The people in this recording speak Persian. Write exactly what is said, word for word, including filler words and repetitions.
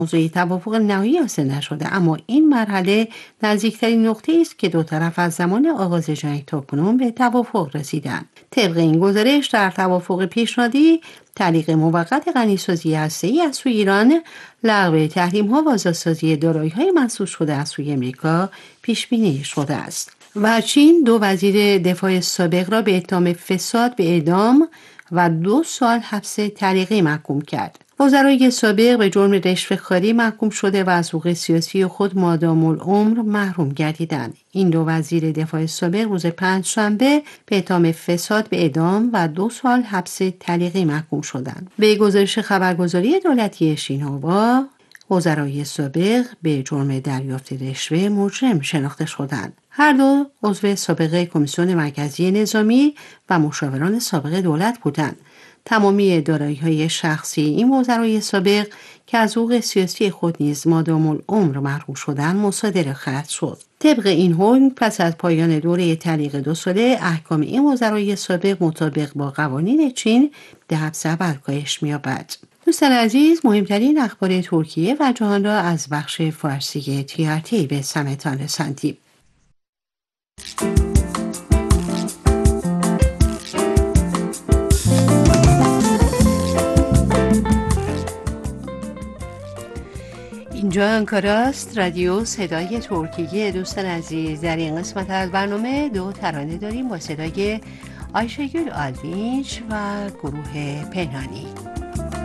موضوع توافق نهایی حاصل نشده، اما این مرحله نزدیکترین نقطه است که دو طرف از زمان آغاز جنگ تاکنون به توافق رسیدند. طبق این گزارش در توافق پیشنهادی تعلیق موقت غنیسازی هسته‌ای از سوی ایران، لغو تحریم‌ها و آزادسازی دارایی‌های منسوخ شده از سوی امریکا پیش بینی شده است. و چین دو وزیر دفاع سابق را به اتهام فساد به اعدام و دو سال حبس تعلیقی محکوم کرد. وزرای سابق به جرم رشوه‌خواری محکوم شده و از حقوق سیاسی خود مادام العمر محروم گردیدند. این دو وزیر دفاع سابق روز پنجشنبه به اتهام فساد به اعدام و دو سال حبس تعلیقی محکوم شدند. به گزارش خبرگزاری دولتی شینهوا، وزرای سابق به جرم دریافت رشوه مجرم شناخته شدند. هر دو عضو سابق کمیسیون مرکزی نظامی و مشاوران سابق دولت بودند. تمامی دارایی‌های شخصی این وزرای سابق که از حقوق سیاسی خود نیز مادام العمر محروم شدند مصادره خواهد شد. طبق این حکم پس از پایان دوره تعلیق دو ساله، احکام این وزرای سابق مطابق با قوانین چین به حبس ابد کاهش می‌یابد. دوستان عزیز، مهمترین اخبار ترکیه و جهان را از بخش فارسی تی آر تی به سمعتان رساندیم. اینجا انکاراست، رادیو صدای ترکیه. دوستان عزیز، در این قسمت از برنامه دو ترانه داریم با صدای آیشگül آلدینچ و گروه پنهانی.